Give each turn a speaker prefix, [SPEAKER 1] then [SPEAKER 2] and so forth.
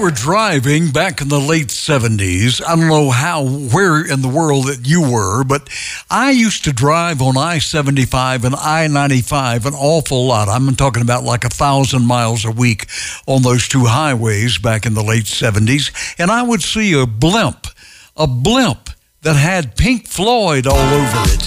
[SPEAKER 1] were driving back in the late 70s, I don't know where in the world that you were, but I used to drive on I-75 and I-95 an awful lot. I'm talking about like 1,000 miles a week on those two highways back in the late 70s. And I would see a blimp that had Pink Floyd all over it.